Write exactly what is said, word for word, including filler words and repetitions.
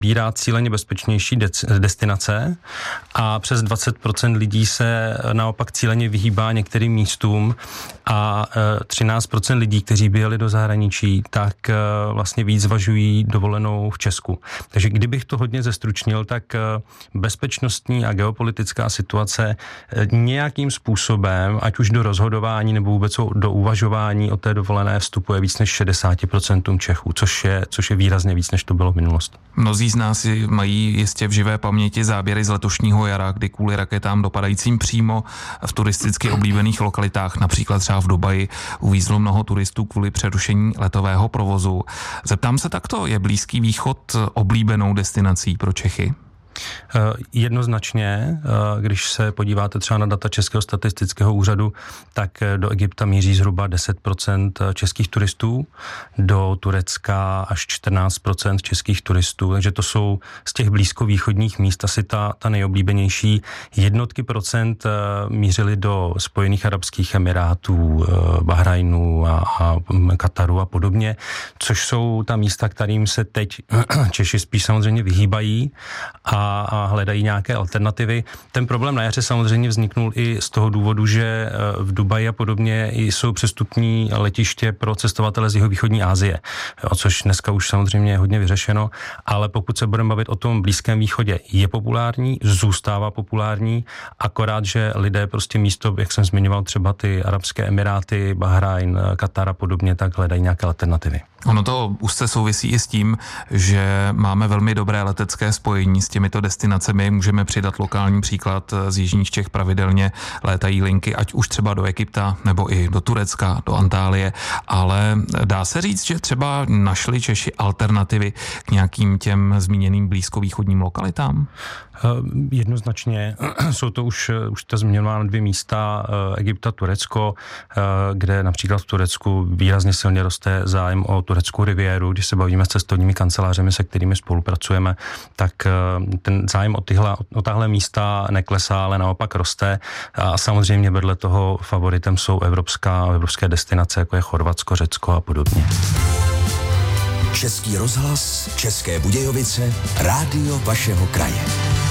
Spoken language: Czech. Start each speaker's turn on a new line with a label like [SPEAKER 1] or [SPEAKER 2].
[SPEAKER 1] vybírá cíleně bezpečnější dec- destinace a přes dvacet procent lidí se naopak cíleně vyhýbá některým místům a třináct procent lidí, kteří by jeli do zahraničí, tak vlastně víc zvažují dovolenou v Česku. Takže kdybych to hodně zestručnil, tak bezpečnostní a geopolitická situace nějakým způsobem, ať už do rozhodování nebo vůbec do uvažování o té dovolené vstupuje víc než šedesát procent Čechů, což je, což je výrazně víc, než to bylo v minulosti.
[SPEAKER 2] Mnozí z nás mají jistě v živé paměti záběry z letošního jara, kdy kvůli raketám dopadajícím přímo v turisticky oblíbených lokalitách, například třeba v Dubaji, uvízlo mnoho turistů kvůli přerušení letového provozu. Zeptám se takto, je Blízký východ oblíbenou destinací pro Čechy?
[SPEAKER 1] Jednoznačně, když se podíváte třeba na data Českého statistického úřadu, tak do Egypta míří zhruba deset procent českých turistů, do Turecka až čtrnáct procent českých turistů, takže to jsou z těch blízkovýchodních míst asi ta, ta nejoblíbenější. Jednotky procent mířily do Spojených arabských emirátů, Bahrajnu a, a Kataru a podobně, což jsou ta místa, kterým se teď Češi spíš samozřejmě vyhýbají a a hledají nějaké alternativy. Ten problém na jaře samozřejmě vzniknul i z toho důvodu, že v Dubaji a podobně jsou přestupní letiště pro cestovatele z jihovýchodní Asie, o což dneska už samozřejmě je hodně vyřešeno, ale pokud se budeme bavit o tom Blízkém východě, je populární, zůstává populární, akorát, že lidé prostě místo, jak jsem zmiňoval, třeba ty Arabské Emiráty, Bahrajn, Katar a podobně, tak hledají nějaké alternativy.
[SPEAKER 2] Ono to úzce souvisí i s tím, že máme velmi dobré letecké spojení s těmito destinacemi. Můžeme přidat lokální příklad, z jižních Čech pravidelně létají linky, ať už třeba do Egypta nebo i do Turecka, do Antálie, ale dá se říct, že třeba našli Češi alternativy k nějakým těm zmíněným blízkovýchodním lokalitám?
[SPEAKER 1] Jednoznačně jsou to už, už ta zmiňovaná dvě místa, Egypta, Turecko, kde například v Turecku výrazně silně roste zájem o tureckou riviéru. Když se bavíme s cestovními kancelářemi, se kterými spolupracujeme, tak ten zájem o, tyhle, o tahle místa neklesá, ale naopak roste. A samozřejmě vedle toho favoritem jsou evropská, evropské destinace, jako je Chorvatsko, Řecko a podobně.
[SPEAKER 3] Český rozhlas, České Budějovice, rádio vašeho kraje.